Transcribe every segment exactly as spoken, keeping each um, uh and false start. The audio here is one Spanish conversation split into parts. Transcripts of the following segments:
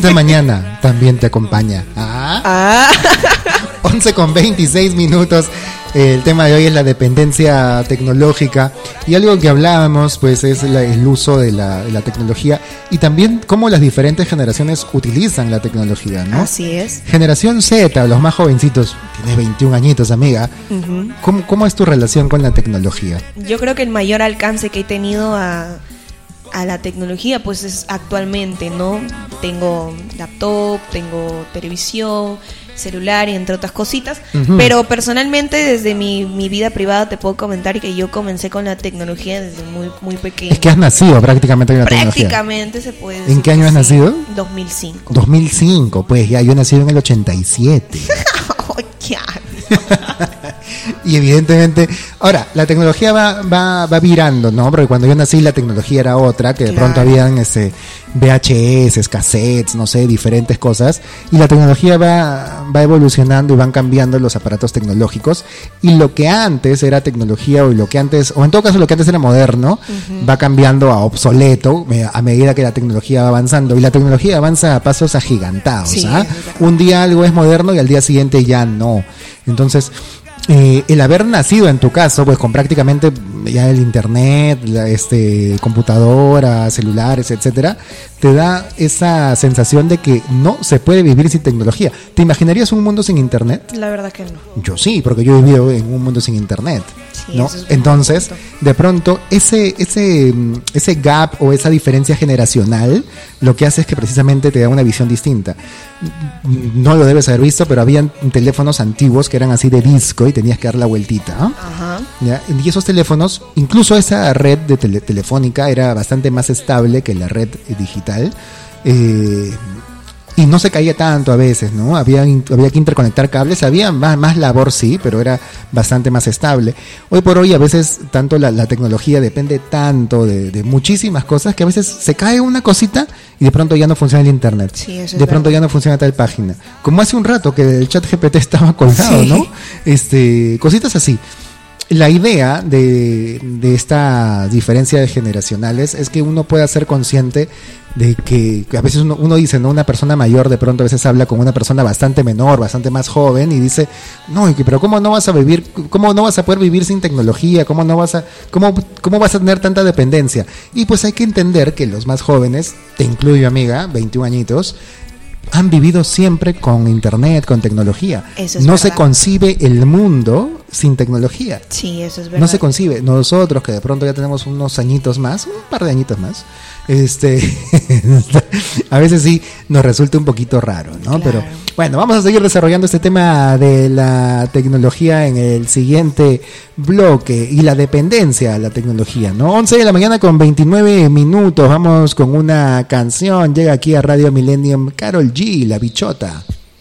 esta mañana también te acompaña. Ah. Ah. once con veintiséis minutos. El tema de hoy es la dependencia tecnológica, y algo que hablábamos pues es la, el uso de la, de la tecnología, y también cómo las diferentes generaciones utilizan la tecnología, ¿no? Así es. Generación Z, los más jovencitos, tienes veintiún añitos, amiga. Uh-huh. ¿Cómo, ¿Cómo es tu relación con la tecnología? Yo creo que el mayor alcance que he tenido a, a la tecnología pues es actualmente, ¿no? Tengo laptop, tengo televisión, celular y entre otras cositas, uh-huh. pero personalmente desde mi, mi vida privada te puedo comentar que yo comencé con la tecnología desde muy muy pequeño. Es que has nacido prácticamente con la tecnología. Prácticamente se puede decir. ¿En qué año has sí. nacido? dos mil cinco. dos mil cinco, pues ya yo nací en el ochenta y siete. Oh, ya. Y evidentemente, ahora, la tecnología va, va, va virando, ¿no? Porque cuando yo nací la tecnología era otra, que de claro. pronto habían ese V H S, cassettes, no sé, diferentes cosas, y la tecnología va, va evolucionando y van cambiando los aparatos tecnológicos, y lo que antes era tecnología, o lo que antes, o en todo caso lo que antes era moderno, uh-huh. va cambiando a obsoleto a medida que la tecnología va avanzando, y la tecnología avanza a pasos agigantados, sí, ¿ah? Un día algo es moderno y al día siguiente ya no. Entonces, eh, el haber nacido en tu caso, pues con prácticamente ya el internet, la, este, computadora, celulares, etcétera, te da esa sensación de que no se puede vivir sin tecnología. ¿Te imaginarías un mundo sin internet? La verdad que no. Yo sí, porque yo he vivido en un mundo sin internet, sí, ¿no? Eso es Entonces, de pronto, ese, ese, ese gap o esa diferencia generacional, lo que hace es que precisamente te da una visión distinta. No lo debes haber visto, pero habían teléfonos antiguos que eran así de disco y tenías que dar la vueltita, ¿eh? Ajá. ¿Ya? Y esos teléfonos, incluso esa red de tele, telefónica era bastante más estable que la red digital, eh, y no se caía tanto a veces, ¿no? Había, había que interconectar cables, había más, más labor, sí, pero era bastante más estable. Hoy por hoy a veces tanto la, la tecnología depende tanto de, de muchísimas cosas que a veces se cae una cosita y de pronto ya no funciona el internet. Sí, eso es de pronto verdad. Ya no funciona tal página. Como hace un rato que el chat G P T estaba colgado, sí. ¿no? Este, cositas así. La idea de, de esta diferencia de generacionales es que uno pueda ser consciente de que, que a veces uno, uno dice, ¿no? Una persona mayor de pronto a veces habla con una persona bastante menor, bastante más joven, y dice, no, pero ¿cómo no vas a vivir, cómo no vas a poder vivir sin tecnología? ¿Cómo no vas a, cómo, cómo vas a tener tanta dependencia? Y pues hay que entender que los más jóvenes, te incluyo, amiga, veintiún añitos, han vivido siempre con internet, con tecnología. Eso es no verdad. se concibe el mundo sin tecnología. Sí, eso es verdad. No se concibe. Nosotros que de pronto ya tenemos unos añitos más, un par de añitos más, este, a veces sí nos resulta un poquito raro, ¿no? Claro. Pero bueno, vamos a seguir desarrollando este tema de la tecnología en el siguiente bloque y la dependencia a la tecnología, ¿no? once de la mañana con veintinueve minutos, vamos con una canción, llega aquí a Radio Millennium Karol G, La Bichota,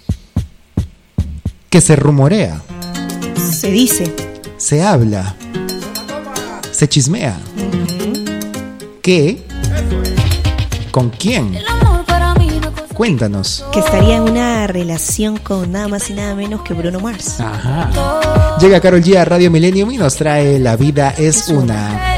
que se rumorea, se dice, se habla, se chismea, uh-huh. ¿qué? ¿Con quién? Cuéntanos. Que estaría en una relación con nada más y nada menos que Bruno Mars. Ajá. Llega Karol G a Radio Millennium y nos trae La Vida es una.